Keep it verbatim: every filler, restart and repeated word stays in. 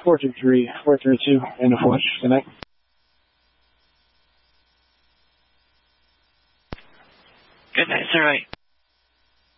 four two three, four three two, and a watch. Good night. Good night, sir. Right.